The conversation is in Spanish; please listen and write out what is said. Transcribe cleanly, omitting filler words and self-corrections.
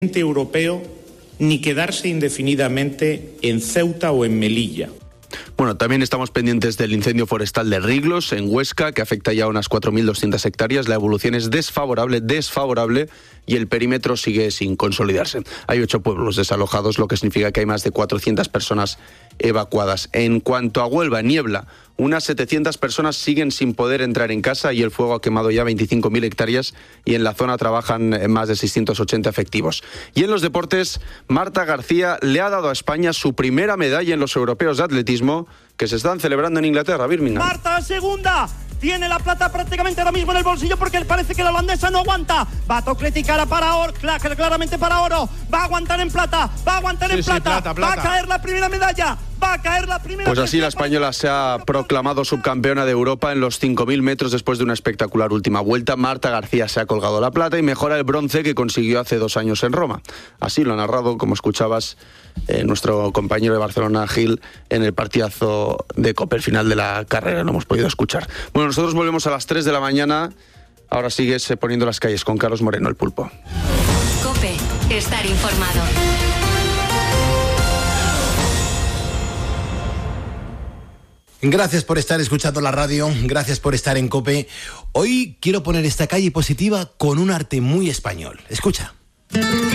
europeo ni quedarse indefinidamente en Ceuta o en Melilla. Bueno, también estamos pendientes del incendio forestal de Riglos, en Huesca, que afecta ya a unas 4.200 hectáreas. La evolución es desfavorable, y el perímetro sigue sin consolidarse. Hay 8 pueblos desalojados, lo que significa que hay más de 400 personas evacuadas. En cuanto a Huelva, niebla. Unas 700 personas siguen sin poder entrar en casa y el fuego ha quemado ya 25.000 hectáreas y en la zona trabajan más de 680 efectivos. Y en los deportes, Marta García le ha dado a España su primera medalla en los europeos de atletismo que se están celebrando en Inglaterra, Birmingham. Marta, segunda. Tiene la plata prácticamente ahora mismo en el bolsillo porque parece que la holandesa no aguanta. Va a tocleticar para oro, claramente para oro. Va a aguantar en plata, plata. Va a caer la primera medalla. Pues así la española se ha proclamado subcampeona de Europa en los 5.000 metros después de una espectacular última vuelta. Marta García se ha colgado la plata y mejora el bronce que consiguió hace 2 años en Roma. Así lo ha narrado, como escuchabas, nuestro compañero de Barcelona, Gil, en el partidazo de COPE, el final de la carrera. No hemos podido escuchar. Bueno, nosotros volvemos a las 3 de la mañana. Ahora sigues poniendo las calles con Carlos Moreno, el Pulpo. COPE, estar informado. Gracias por estar escuchando la radio, gracias por estar en COPE. Hoy quiero poner esta calle positiva con un arte muy español. Escucha.